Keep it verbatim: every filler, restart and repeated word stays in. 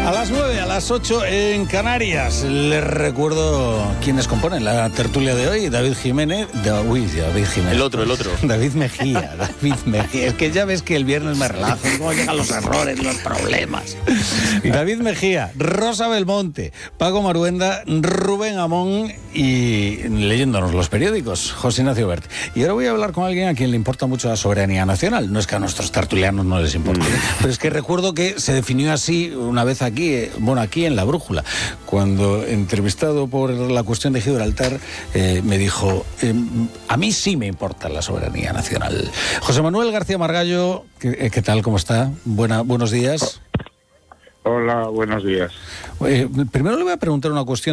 A las nueve, a las ocho en Canarias. Les recuerdo quiénes componen la tertulia de hoy. David Jiménez. De, uy, David Jiménez. El otro, el otro. David Mejía. David Mejía. Es que ya ves que el viernes me relajo. Cómo llegan los errores, los problemas. David Mejía, Rosa Belmonte, Paco Maruenda, Rubén Amón y leyéndonos los periódicos, José Ignacio Bert. Y ahora voy a hablar con alguien a quien le importa mucho la soberanía nacional. No es que a nuestros tertulianos no les importe, pero es que recuerdo que se definió así una vez aquí. Aquí, bueno, aquí en La Brújula, cuando entrevistado por la cuestión de Gibraltar, eh, me dijo, eh, a mí sí me importa la soberanía nacional. José Manuel García Margallo, ¿qué, qué tal, cómo está? Buena, buenos días. Hola, buenos días. Eh, primero le voy a preguntar una cuestión